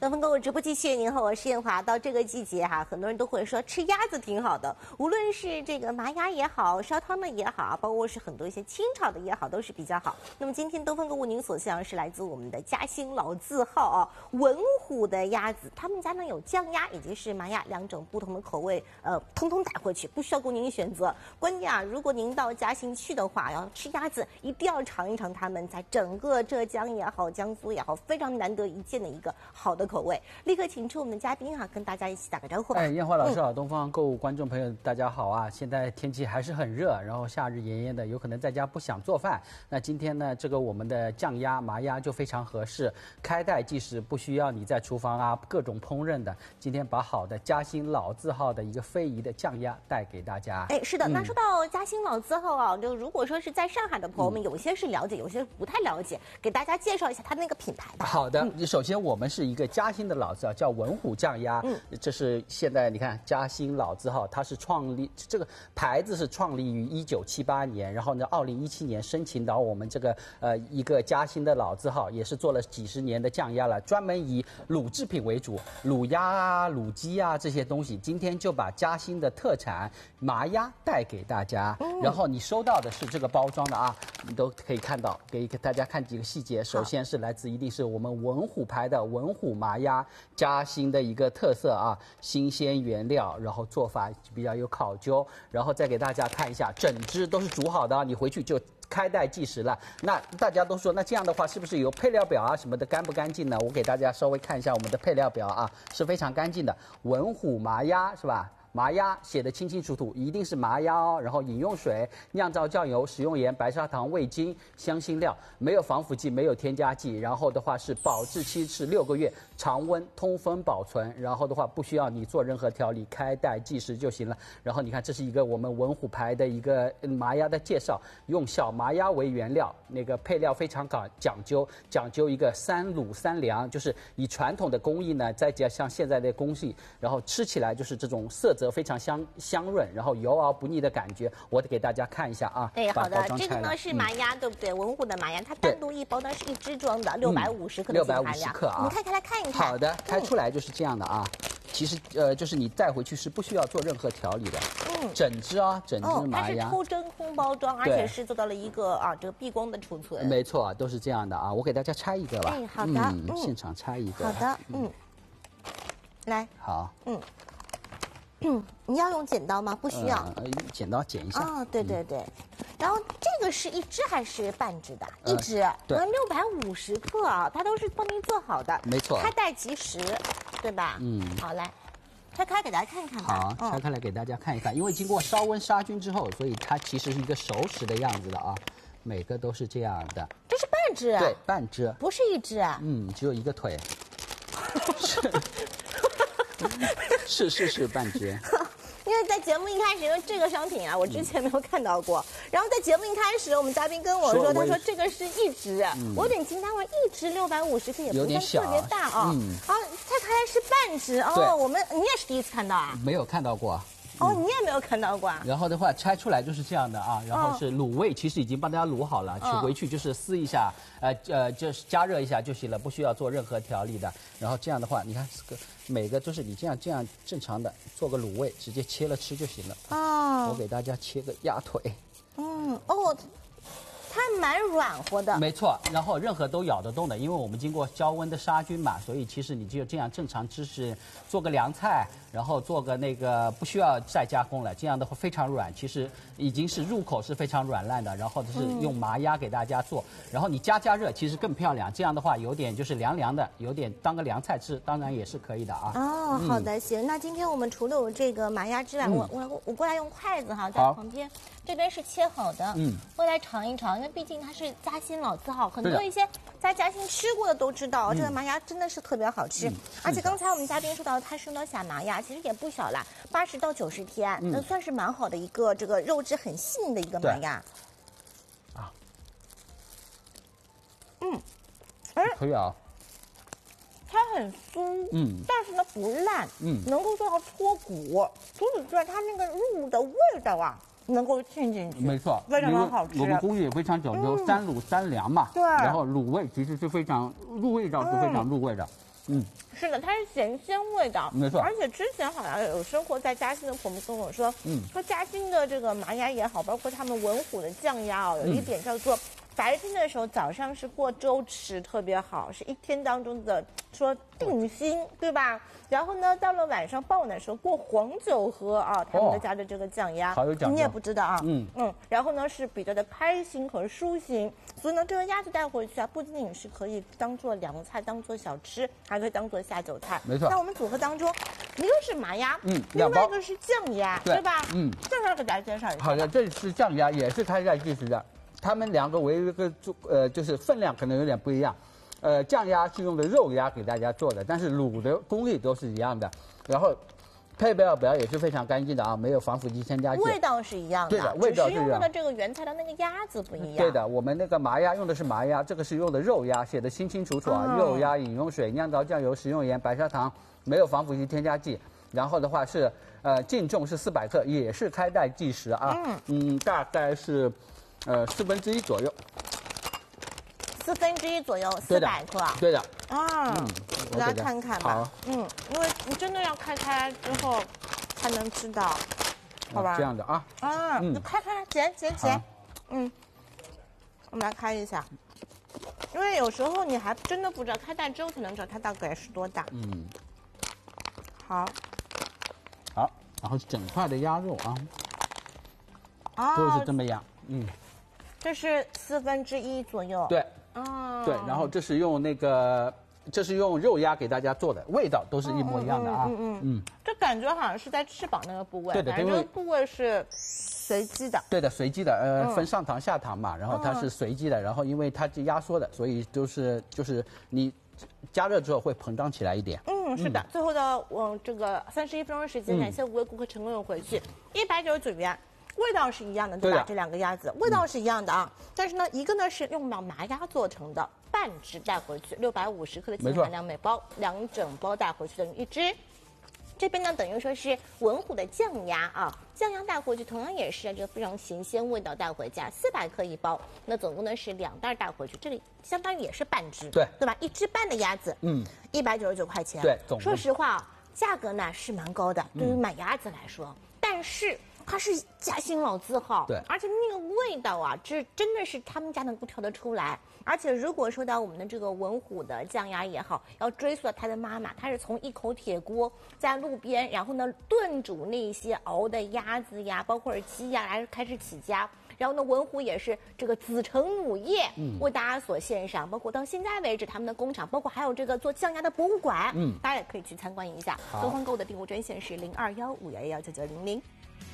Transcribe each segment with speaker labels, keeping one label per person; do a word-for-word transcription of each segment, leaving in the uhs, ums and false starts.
Speaker 1: 东风购物直播继续，您好，我是燕华。到这个季节哈，很多人都会说吃鸭子挺好的，无论是这个麻鸭也好，烧汤的也好，包括是很多一些清炒的也好，都是比较好。那么今天东风购物您所向是来自我们的嘉兴老字号啊，文虎的鸭子，他们家呢有酱鸭以及是麻鸭两种不同的口味，呃，通通带回去，不需要供您选择。关键啊，如果您到嘉兴去的话，要吃鸭子，一定要尝一尝他们在整个浙江也好，江苏也好，非常难得一见的一个好的口味。立刻请出我们的嘉宾哈，跟大家一起打个招呼吧。
Speaker 2: 哎，燕华老师好，嗯、东方购物观众朋友大家好啊！现在天气还是很热，然后夏日炎炎的，有可能在家不想做饭。那今天呢，这个我们的酱鸭、麻鸭就非常合适，开袋即食，不需要你在厨房啊各种烹饪的。今天把好的嘉兴老字号的一个非遗的酱鸭带给大家。
Speaker 1: 哎，是的，嗯、那说到嘉兴老字号啊，就如果说是在上海的朋友们，嗯、有些是了解，有些不太了解，给大家介绍一下它那个品牌吧。
Speaker 2: 好的，嗯、首先我们是一个嘉兴的老字号，叫文虎酱鸭。嗯，这是现在你看嘉兴老字号，它是创立这个牌子是创立于一九七八年，然后呢，二零一七年申请到我们这个呃一个嘉兴的老字号，也是做了几十年的酱鸭了，专门以卤制品为主，卤鸭啊、卤鸡啊这些东西。今天就把嘉兴的特产麻鸭带给大家，嗯、然后你收到的是这个包装的啊，你都可以看到，给大家看几个细节。首先是来自一定是我们文虎牌的文虎麻鸭，嘉兴的一个特色啊，新鲜原料，然后做法比较有考究，然后再给大家看一下，整只都是煮好的，你回去就开袋即食了。那大家都说，那这样的话是不是有配料表啊什么的干不干净呢？我给大家稍微看一下我们的配料表啊，是非常干净的。文虎麻鸭是吧？麻鸭写的清清楚楚，一定是麻鸭哦。然后饮用水、酿造酱油、食用盐、白砂糖、味精、香辛料，没有防腐剂，没有添加剂。然后的话是保质期是六个月，常温通风保存。然后的话不需要你做任何调理，开袋即食就行了。然后你看，这是一个我们文虎牌的一个麻鸭的介绍，用小麻鸭为原料，那个配料非常讲讲究，讲究一个三卤三凉，就是以传统的工艺呢，再加上现在的工艺，然后吃起来就是这种色泽非常香香润，然后油而不腻的感觉。我得给大家看一下啊。
Speaker 1: 哎，好的，这个呢是麻鸭，嗯、对不对？文虎的麻鸭，它单独一包呢是一支装的，六百五十克的含量。六百五十克啊。我们开开来看一看。
Speaker 2: 好的，开出来就是这样的啊。嗯、其实呃，就是你带回去是不需要做任何调理的。嗯。整只啊，整只麻鸭。
Speaker 1: 哦，它是抽真空包装，而且是做到了一个啊这个避光的储存。
Speaker 2: 没错，都是这样的啊。我给大家拆一个吧。
Speaker 1: 哎，好的。
Speaker 2: 嗯，嗯现场拆一个。
Speaker 1: 好的，嗯。来。
Speaker 2: 好。嗯。
Speaker 1: 嗯，你要用剪刀吗？不需要，
Speaker 2: 呃、剪刀剪一下。
Speaker 1: 哦，对对对，嗯、然后这个是一只还是半只的？
Speaker 2: 呃、
Speaker 1: 一只，
Speaker 2: 对，
Speaker 1: 六百五十克啊，它都是帮您做好的，
Speaker 2: 没错，
Speaker 1: 开袋即食，对吧？嗯，好来，拆开给大家看一看吧。
Speaker 2: 好，拆开来给大家看一看，因为经过烧温杀菌之后，所以它其实是一个熟食的样子的啊，每个都是这样的。
Speaker 1: 这是半只啊？
Speaker 2: 对，半只，
Speaker 1: 不是一只啊？
Speaker 2: 嗯，只有一个腿。是是是半只。
Speaker 1: 因为在节目一开始，因为这个商品啊，我之前没有看到过。嗯、然后在节目一开始，我们嘉宾跟我说，说他说这个是一只，嗯、我有点惊讶，我一只六百五十克也不算特别大啊。嗯。好，拆开来是半只哦，我们你也是第一次看到啊？
Speaker 2: 没有看到过。
Speaker 1: 哦，你也没有看到过。
Speaker 2: 然后的话，拆出来就是这样的啊。然后是卤味，其实已经帮大家卤好了，取回去就是撕一下，呃呃，就是加热一下就行了，不需要做任何调理的。然后这样的话，你看这个每个都是你这样这样正常的做个卤味，直接切了吃就行了。哦。我给大家切个鸭腿。嗯
Speaker 1: 哦。它蛮软和的，
Speaker 2: 没错，然后任何都咬得动的，因为我们经过高温的杀菌嘛，所以其实你就这样正常吃是做个凉菜，然后做个那个不需要再加工了，这样的话非常软，其实已经是入口是非常软烂的，然后是用麻鸭给大家做，嗯、然后你加加热其实更漂亮，这样的话有点就是凉凉的，有点当个凉菜吃，当然也是可以的啊。
Speaker 1: 哦，嗯、好的，行，那今天我们除了有这个麻鸭之外，嗯、我我我过来用筷子哈，在旁边。这边是切好的，嗯，过来尝一尝，因为毕竟它是嘉兴老字号，很多一些在嘉兴吃过的都知道，嗯、这个麻鸭真的是特别好吃。嗯、而且刚才我们嘉宾说到，它生的小麻鸭其实也不小啦，八十到九十天，那、嗯、算是蛮好的一个这个肉质很细腻的一个麻鸭。啊，嗯，
Speaker 2: 哎，可以啊。
Speaker 1: 它很酥，嗯，但是呢不烂，嗯，能够做到脱骨。除此之外，它那个肉的味道啊。能够浸进去，
Speaker 2: 没错，
Speaker 1: 非常好吃。
Speaker 2: 我们工艺也非常讲究，嗯、三卤三凉嘛。
Speaker 1: 对。
Speaker 2: 然后卤味其实是非常入味道，是非常入味的。 嗯，
Speaker 1: 是的，它是咸鲜味道，
Speaker 2: 没错。
Speaker 1: 而且之前好像有生活在嘉兴的朋友跟我说，嗯，说嘉兴的这个麻鸭也好，包括他们文虎的酱鸭哦，有一点叫做。白天的时候，早上是过粥吃特别好，是一天当中的说定心，对吧？然后呢，到了晚上傍晚的时候过黄酒喝啊，他们的家的这个酱鸭，
Speaker 2: 好有讲究，
Speaker 1: 你也不知道啊，
Speaker 2: 嗯
Speaker 1: 嗯。然后呢是比较的开心和舒心，所以呢这个鸭子带回去啊，不仅仅是可以当做凉菜，当做小吃，还可以当做下酒菜。
Speaker 2: 没错。
Speaker 1: 那我们组合当中，一个是麻鸭，
Speaker 2: 嗯，
Speaker 1: 另外一个是酱鸭，对吧？
Speaker 2: 嗯，
Speaker 1: 酱鸭给大家介绍一下。
Speaker 2: 好的，这是酱鸭，也是开盖计时的。他们两个唯一一个做呃，就是分量可能有点不一样，呃，酱鸭是用的肉鸭给大家做的，但是卤的工艺都是一样的，然后配料表也是非常干净的啊，没有防腐剂添加剂，
Speaker 1: 味道是一样的，
Speaker 2: 对的，味道是一样，
Speaker 1: 只是用的这个原材料那个鸭子不一样。
Speaker 2: 对的，我们那个麻鸭用的是麻鸭，这个是用的肉鸭，写的清清楚楚啊，嗯、肉鸭饮用水、酿造酱油、食用盐、白砂糖，没有防腐剂添加剂，然后的话是呃净重是四百克，也是开袋计时啊，嗯嗯，大概是。呃，四分之一左右，
Speaker 1: 四分之一左右，四百克。
Speaker 2: 对的。
Speaker 1: 啊，嗯，大家看看吧。
Speaker 2: 好。
Speaker 1: 嗯，因为你真的要开开之后才能知道，好吧？
Speaker 2: 这样的啊。
Speaker 1: 啊，你开开，剪剪剪。嗯，我们来开一下，因为有时候你还真的不知道，开袋之后才能知道它大概是多大。
Speaker 2: 嗯。
Speaker 1: 好。
Speaker 2: 好，然后整块的鸭肉啊。
Speaker 1: 啊。
Speaker 2: 都是这么样，嗯。
Speaker 1: 这是四分之一左右。
Speaker 2: 对，
Speaker 1: 哦，
Speaker 2: 对，然后这是用那个，这是用肉鸭给大家做的，味道都是一模一样的啊。
Speaker 1: 嗯嗯嗯，这感觉好像是在翅膀那个部位，
Speaker 2: 对的，
Speaker 1: 反正这个部位是随机的。
Speaker 2: 对的，随机的，呃，分上膛下膛嘛，然后它是随机的，然后因为它是压缩的，所以就是就是你加热之后会膨胀起来一点。
Speaker 1: 嗯，是的。最后的我这个三十一分钟时间，感谢五位顾客成功有回去，一百九十九元。味道是一样的，对吧？这两个鸭子味道是一样的啊，嗯、但是呢，一个呢是用到麻鸭做成的，半只带回去，六百五十克的氢含量每包，两整包带回去等于一只。这边呢，等于说是文虎的酱鸭啊，酱鸭带回去同样也是这个非常咸鲜味道带回家，四百克一包，那总共呢是两袋带回去，这里相当于也是半只，
Speaker 2: 对
Speaker 1: 对吧？一只半的鸭子，嗯，一百九十九块钱，
Speaker 2: 对，
Speaker 1: 说实话，价格呢是蛮高的，对于买鸭子来说，嗯、但是。它是嘉兴老字号，
Speaker 2: 对，
Speaker 1: 而且那个味道啊，这真的是他们家能够调得出来。而且如果说到我们的这个文虎的酱鸭也好，要追溯到它的妈妈，它是从一口铁锅在路边，然后呢炖煮那些熬的鸭子呀，包括是鸡呀，来开始起家。然后呢，文虎也是这个子承母业，嗯，为大家所献上。包括到现在为止，他们的工厂，包括还有这个做酱鸭的博物馆，嗯，大家也可以去参观一下。东方购物的订购专线是零二幺五幺幺九九零零。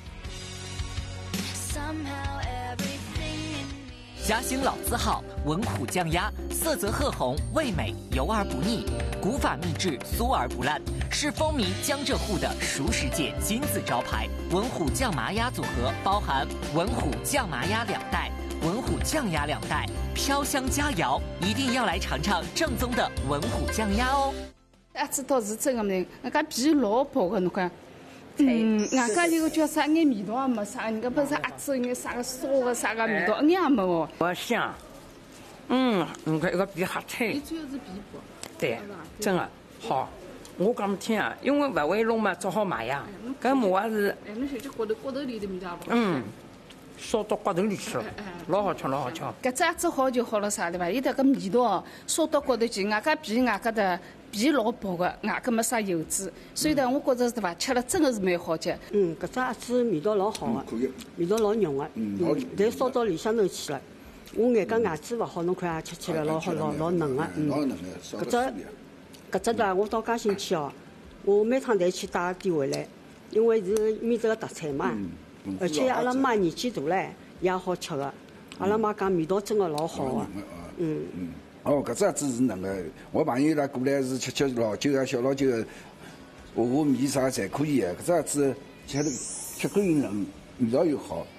Speaker 3: 嘉兴老字号文虎酱鸭，色泽褐红，味美，油而不腻，古法秘制，酥而不烂，是风靡江浙沪的熟食界金字招牌。文虎酱麻鸭组合包含文虎酱麻鸭两袋、文虎酱鸭两袋，飘香佳肴，一定要来尝尝正宗的文虎酱鸭哦。
Speaker 4: 鸭子倒是真的呢，那个皮老薄的，侬看。嗯，外加那个叫啥眼味道也没啥，人家不是鸭子眼啥个烧个啥个味道，一眼也没哦。
Speaker 5: 我香，嗯，你看一个皮黑脆。
Speaker 4: 你主要是皮薄。
Speaker 5: 对，真的好。我讲不听啊，因为不会弄嘛，只好买呀。搿麻也是。
Speaker 4: 哎，侬小姐骨头骨头里的味道不？
Speaker 5: 嗯，烧到骨头里去了，老好吃，老好吃。
Speaker 4: 搿只鸭子好就好了啥对伐？伊迭个味道烧到骨头去，外加皮外加的。皮老薄的，外加没啥油脂，所以呢，我觉着对伐，吃了真的是蛮好吃。
Speaker 6: 嗯，搿只鸭子味道老好的，可以，味道老浓的，嗯，但烧到里向头去了。我眼讲牙齿勿好，侬看啊，吃起来老好，老老嫩的，嗯。搿只搿只的，我到嘉兴去哦，我每趟侪去带一点回来，因为是面这个特产嘛，而且阿拉妈年纪大唻，也好吃的。阿拉妈讲味道真的老好的，嗯。
Speaker 7: 哦，搿只鸭子是嫩个，我朋友伊拉过来是吃吃老酒啊、小老酒，下下面啥侪可以个。搿只鸭子吃的吃口又嫩，味道又好，